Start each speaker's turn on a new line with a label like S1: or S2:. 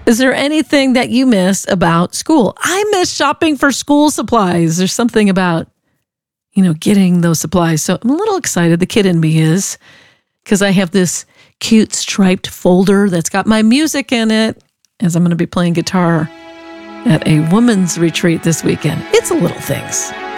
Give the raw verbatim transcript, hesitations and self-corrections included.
S1: Is there anything that you miss about school? I miss shopping for school supplies. There's something about, you know, getting those supplies. So I'm a little excited. The kid in me is, because I have this cute striped folder that's got my music in it, as I'm going to be playing guitar at a women's retreat this weekend. It's a little things.